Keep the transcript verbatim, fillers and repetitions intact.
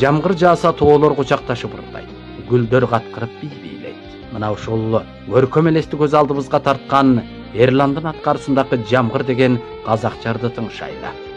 Жамгыр жааса тоолор кучакташып ырдайт, гүлдөр каткырып бий бийлейт. Мына ушул көркөм элести көз алдыбызга тарткан Эрландын аткарысындагы Жамгыр деген казак жарды тыңшайлы.